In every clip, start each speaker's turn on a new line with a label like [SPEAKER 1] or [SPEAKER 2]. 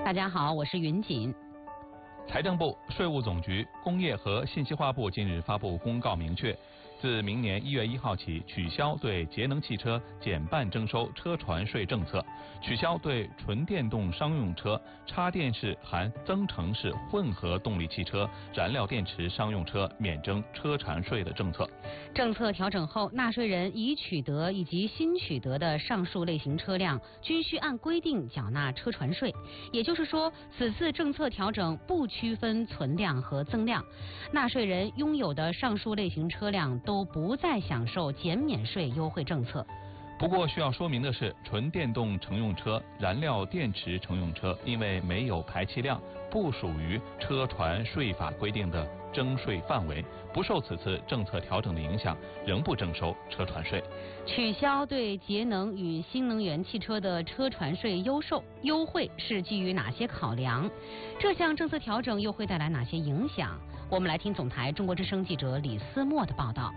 [SPEAKER 1] 大家好，我是云锦。
[SPEAKER 2] 财政部、税务总局、工业和信息化部近日发布公告，明确，自明年1月1号起取消对节能汽车减半征收车船税政策，取消对纯电动商用车、插电式含增程式混合动力汽车、燃料电池商用车免征车船税的政策。
[SPEAKER 1] 政策调整后，纳税人已取得以及新取得的上述类型车辆均需按规定缴纳车船税。也就是说，此次政策调整不区分存量和增量，纳税人拥有的上述类型车辆都不再享受减免税优惠政策。
[SPEAKER 2] 不过需要说明的是，纯电动乘用车、燃料电池乘用车因为没有排气量，不属于车船税法规定的征税范围，不受此次政策调整的影响，仍不征收车船税。
[SPEAKER 1] 取消对节能与新能源汽车的车船税优惠是基于哪些考量？这项政策调整又会带来哪些影响？我们来听总台中国之声记者李思墨的报道。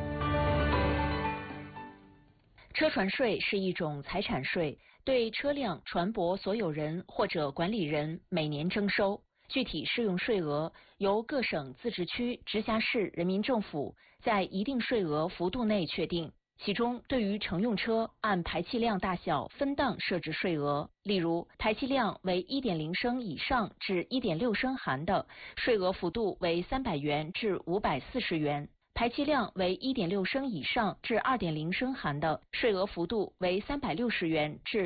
[SPEAKER 3] 车船税是一种财产税，对车辆、船舶所有人或者管理人每年征收。具体适用税额由各省、自治区、直辖市人民政府在一定税额幅度内确定。其中，对于乘用车按排气量大小分档设置税额，例如排气量为 1.0 升以上至 1.6 升含的，税额幅度为300元至540元。排气量为 1.6 升以上至 2.0 升含的，税额幅度为360元至